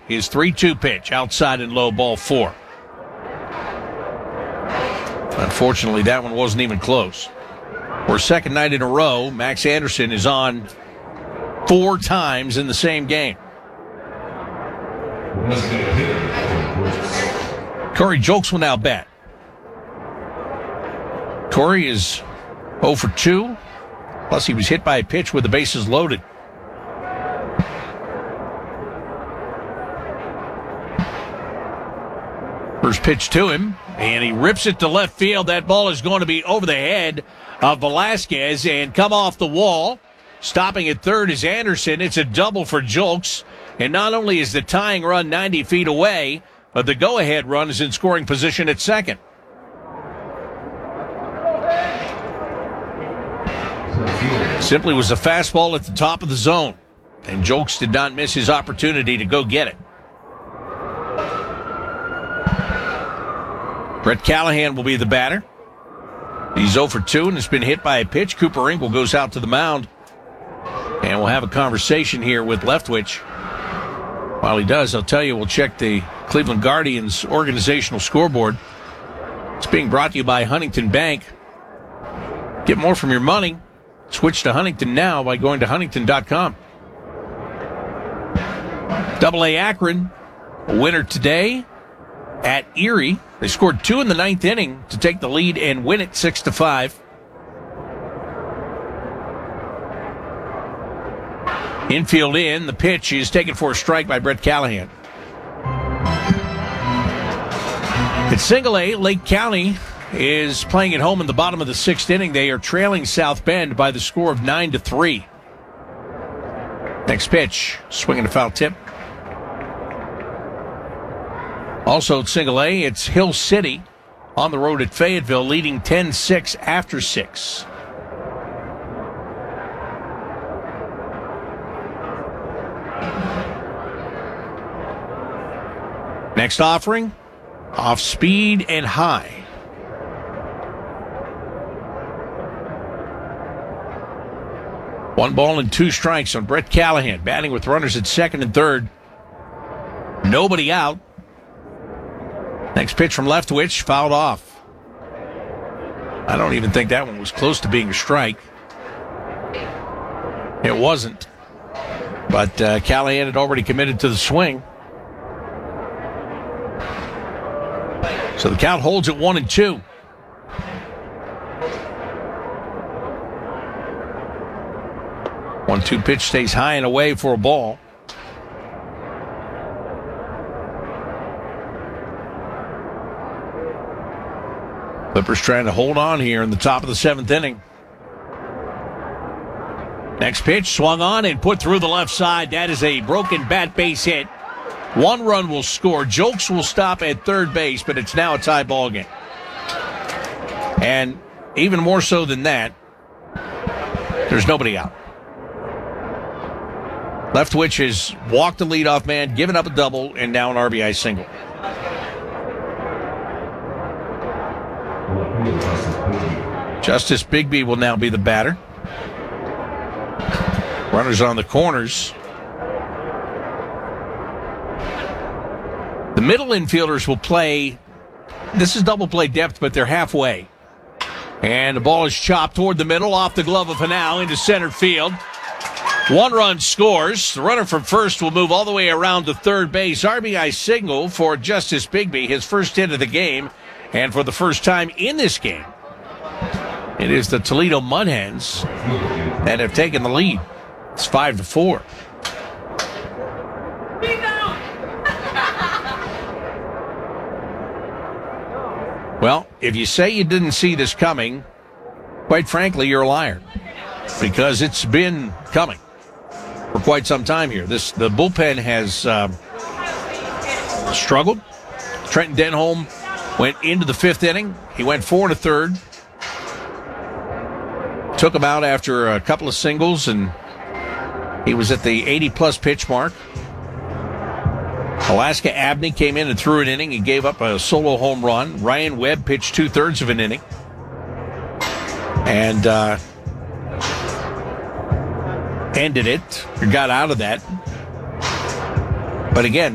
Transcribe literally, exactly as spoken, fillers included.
His three two pitch, outside and low, ball four. Unfortunately, that one wasn't even close. For second night in a row, Max Anderson is on four times in the same game. Corey Julks will now bat. Corey is oh for two, plus he was hit by a pitch with the bases loaded. First pitch to him, and he rips it to left field. That ball is going to be over the head of Velasquez and come off the wall. Stopping at third is Anderson. It's a double for Julks. And not only is the tying run ninety feet away, but the go-ahead run is in scoring position at second. Simply was a fastball at the top of the zone, and Julks did not miss his opportunity to go get it. Brett Callahan will be the batter. He's oh for two and has been hit by a pitch. Cooper Engel goes out to the mound. And we'll have a conversation here with Leftwich. While he does, I'll tell you, we'll check the Cleveland Guardians organizational scoreboard. It's being brought to you by Huntington Bank. Get more from your money. Switch to Huntington now by going to huntington dot com. Double A Akron, a winner today at Erie. They scored two in the ninth inning to take the lead and win it six to five. Infield in. The pitch is taken for a strike by Brett Callahan. At Single A, Lake County is playing at home in the bottom of the sixth inning. They are trailing South Bend by the score of nine to three. Next pitch, swinging a foul tip. Also at Single A, it's Hill City on the road at Fayetteville, leading ten six after six. Next offering, off speed and high. One ball and two strikes on Brett Callahan, batting with runners at second and third. Nobody out. Next pitch from Leftwich, fouled off. I don't even think that one was close to being a strike. It wasn't. But uh, Callahan had already committed to the swing. So the count holds at one and two. one two pitch stays high and away for a ball. Clippers trying to hold on here in the top of the seventh inning. Next pitch swung on and put through the left side. That is a broken bat base hit. One run will score. Julks will stop at third base, but it's now a tie ball game. And even more so than that, there's nobody out. Leftwich has walked the leadoff man, given up a double, and now an R B I single. Justice Bigby will now be the batter. Runners on the corners. The middle infielders will play. This is double play depth, but they're halfway. And the ball is chopped toward the middle, off the glove of Hanau into center field. One run scores. The runner from first will move all the way around to third base. R B I single for Justice Bigby, his first hit of the game. And for the first time in this game, it is the Toledo Mud Hens that have taken the lead. It's five to four. Well, if you say you didn't see this coming, quite frankly, you're a liar. Because it's been coming for quite some time here. This the bullpen has um, struggled. Trenton Denholm went into the fifth inning. He went four and a third. Took him out after a couple of singles, and he was at the eighty-plus pitch mark. Alaska Abney came in and threw an inning. He gave up a solo home run. Ryan Webb pitched two-thirds of an inning. And uh, ended it, or got out of that. But again,